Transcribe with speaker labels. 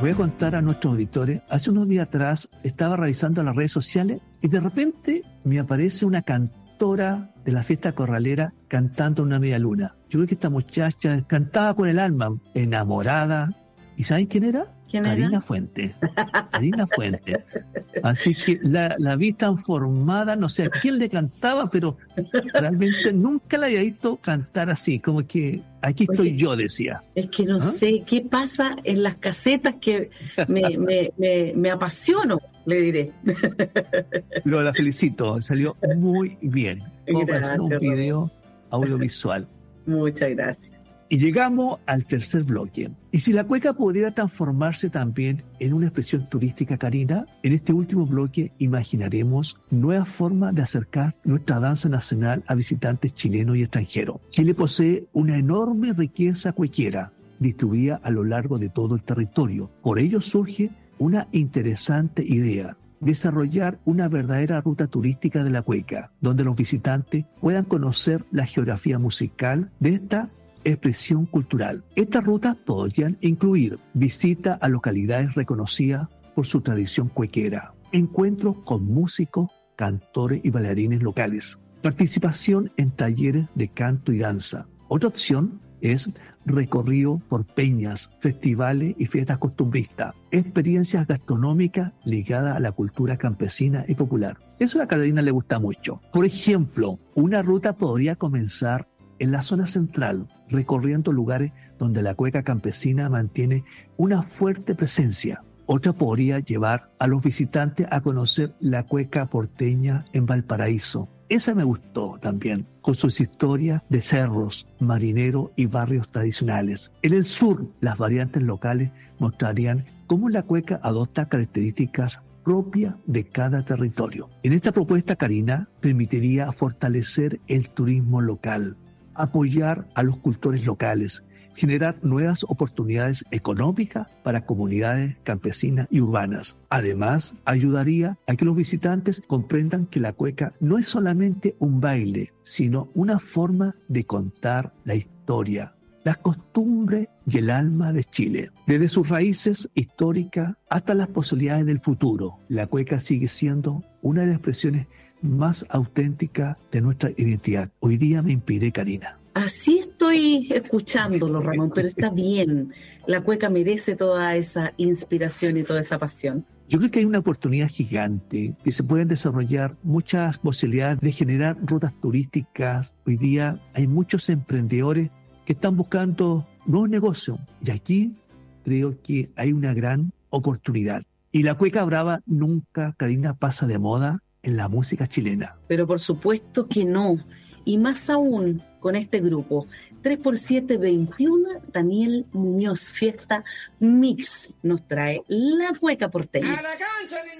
Speaker 1: Voy a contar a nuestros auditores, hace unos días atrás estaba revisando las redes sociales y de repente me aparece una cantora de la fiesta corralera cantando una media luna. Yo creo que esta muchacha cantaba con el alma, enamorada. ¿Y saben quién era? Karina Fuentes. Karina Fuentes. Así que la vi transformada, no sé a quién le cantaba, pero realmente nunca la había visto cantar así, como que aquí estoy yo, decía.
Speaker 2: Es que no sé qué pasa en las casetas que me apasiono, le diré.
Speaker 1: Pero la felicito, salió muy bien. Como para hacer un video audiovisual.
Speaker 2: Muchas gracias.
Speaker 1: Y llegamos al tercer bloque. Y si la cueca pudiera transformarse también en una expresión turística, Karina, en este último bloque imaginaremos nuevas formas de acercar nuestra danza nacional a visitantes chilenos y extranjeros. Chile posee una enorme riqueza cuequera, distribuida a lo largo de todo el territorio. Por ello surge una interesante idea: desarrollar una verdadera ruta turística de la cueca, donde los visitantes puedan conocer la geografía musical de esta expresión cultural. Estas rutas podrían incluir visita a localidades reconocidas por su tradición cuequera, encuentros con músicos, cantores y bailarines locales, participación en talleres de canto y danza. Otra opción es recorrido por peñas, festivales y fiestas costumbristas, experiencias gastronómicas ligadas a la cultura campesina y popular. Eso a la Carolina le gusta mucho. Por ejemplo, una ruta podría comenzar en la zona central, recorriendo lugares donde la cueca campesina mantiene una fuerte presencia. Otra podría llevar a los visitantes a conocer la cueca porteña en Valparaíso. Esa me gustó también, con sus historias de cerros, marineros y barrios tradicionales. En el sur, las variantes locales mostrarían cómo la cueca adopta características propias de cada territorio. En esta propuesta, Karina, permitiría fortalecer el turismo local, apoyar a los cultores locales, generar nuevas oportunidades económicas para comunidades campesinas y urbanas. Además, ayudaría a que los visitantes comprendan que la cueca no es solamente un baile, sino una forma de contar la historia, las costumbres y el alma de Chile. Desde sus raíces históricas hasta las posibilidades del futuro, la cueca sigue siendo una de las expresiones más auténtica de nuestra identidad. Hoy día me inspiré, Karina.
Speaker 2: Así estoy escuchándolo, Ramón, pero está bien. La cueca merece toda esa inspiración y toda esa pasión.
Speaker 1: Yo creo que hay una oportunidad gigante, que se pueden desarrollar muchas posibilidades de generar rutas turísticas. Hoy día hay muchos emprendedores que están buscando nuevos negocios y aquí creo que hay una gran oportunidad. Y la cueca brava nunca, Karina, pasa de moda en la música chilena.
Speaker 2: Pero por supuesto que no, y más aún con este grupo. 3x7-21, Daniel Muñoz, Fiesta Mix, nos trae la cueca porteña.